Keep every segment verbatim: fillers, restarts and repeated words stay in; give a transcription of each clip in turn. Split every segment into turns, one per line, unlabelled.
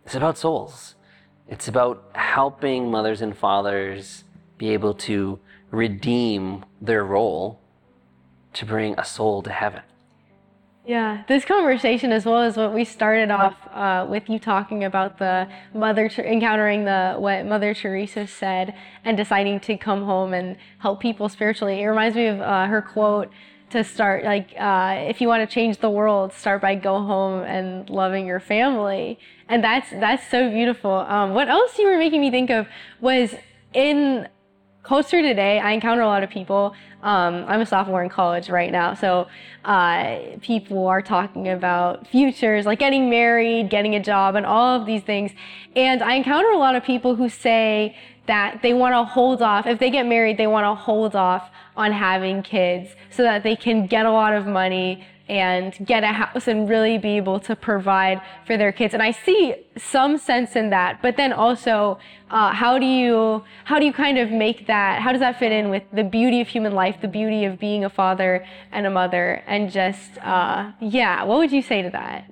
it's about souls. It's about helping mothers and fathers be able to redeem their role to bring a soul to heaven.
Yeah, this conversation, as well as what we started off uh, with you talking about the mother, encountering the what Mother Teresa said and deciding to come home and help people spiritually. It reminds me of uh, her quote to start, like, uh, if you want to change the world, start by go home and loving your family. And that's that's so beautiful. Um, what else you were making me think of was in culture today, I encounter a lot of people. Um, I'm a sophomore in college right now, so uh, people are talking about futures, like getting married, getting a job, and all of these things. And I encounter a lot of people who say that they want to hold off. If they get married, they want to hold off on having kids so that they can get a lot of money and get a house and really be able to provide for their kids. And I see some sense in that, but then also, uh, how do you how do you kind of make that, how does that fit in with the beauty of human life, the beauty of being a father and a mother, and just, uh, yeah, what would you say to that?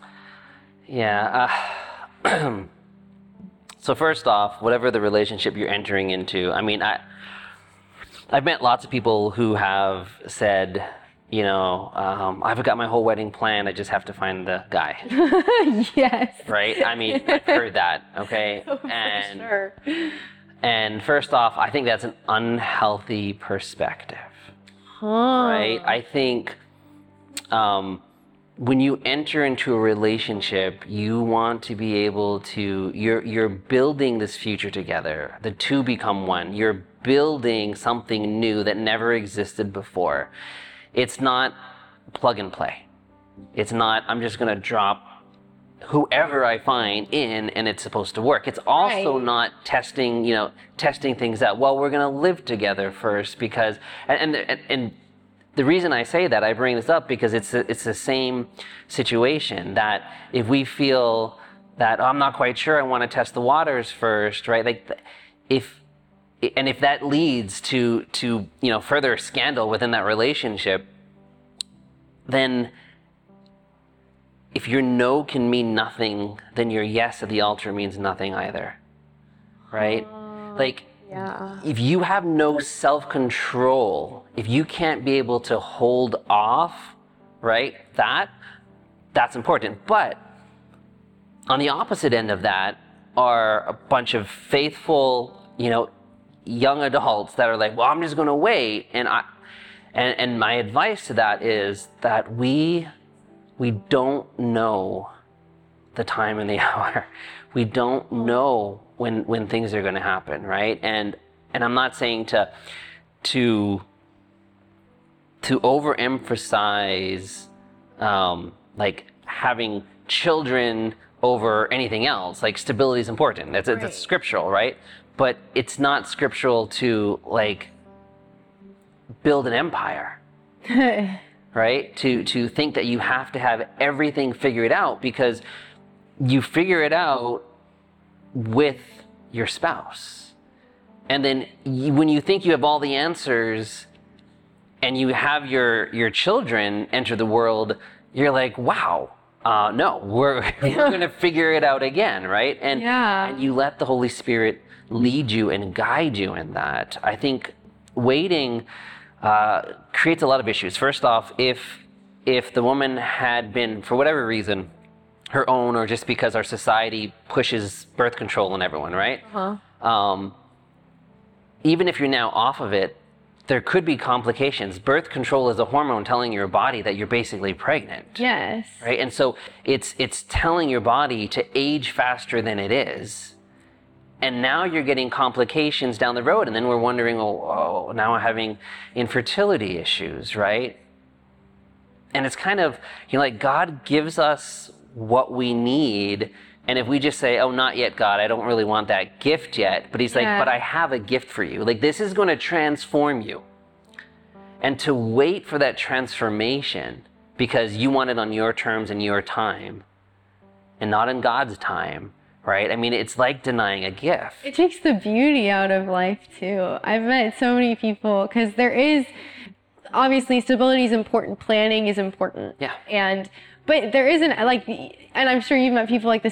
Yeah, uh, so first off, whatever the relationship you're entering into, I mean, I, I've met lots of people who have said, you know, um, I've got my whole wedding planned, I just have to find the guy.
Yes.
Right? I mean, I've heard that, okay?
Oh,
and,
for sure.
And first off, I think that's an unhealthy perspective.
Huh.
Right? I think um, when you enter into a relationship, you want to be able to, you're, you're building this future together. The two become one. You're building something new that never existed before. It's not plug and play. It's not, I'm just going to drop whoever I find in and it's supposed to work. It's also
Right.
not testing, you know, testing things out. Well, we're going to live together first because, and, and, and the reason I say that, I bring this up because it's, it's the same situation that if we feel that, oh, I'm not quite sure, I want to test the waters first, right? Like if, and if that leads to, to, you know, further scandal within that relationship, then if your no can mean nothing, then your yes at the altar means nothing either, right?
Uh,
like,
yeah.
if you have no self-control, if you can't be able to hold off, right, that, that's important. But on the opposite end of that are a bunch of faithful, you know, young adults that are like, well, I'm just going to wait. And I, and, and my advice to that is that we, we don't know the time and the hour. We don't know when, when things are going to happen. Right. And, and I'm not saying to, to, to overemphasize, um, like having children over anything else. Like stability is important. That's,
Right.
that's scriptural, right? But it's not scriptural to like build an empire, right? To to think that you have to have everything figured out because you figure it out with your spouse. And then you, when you think you have all the answers and you have your, your children enter the world, you're like, wow, uh, no, we're, we're going to figure it out again, right? And,
Yeah.
and you let the Holy Spirit lead you and guide you in that. I think waiting uh, creates a lot of issues. First off, if if the woman had been, for whatever reason, her own, or just because our society pushes birth control on everyone, right?
Uh-huh.
Um, even if you're now off of it, there could be complications. Birth control is a hormone telling your body that you're basically pregnant.
Yes.
Right? And so it's it's telling your body to age faster than it is. And now you're getting complications down the road, and then we're wondering, oh, oh, now I'm having infertility issues, right? And it's kind of, you know, like God gives us what we need, and if we just say, oh, not yet, God, I don't really want that gift yet, but he's
Yeah.
like, but I have a gift for you. Like, this is going to transform you. And to wait for that transformation because you want it on your terms and your time and not in God's time, right? I mean, it's like denying a gift.
It takes the beauty out of life too. I've met so many people, because there is, obviously stability is important, planning is important.
Yeah.
And, but there isn't like, the, and I'm sure you've met people like the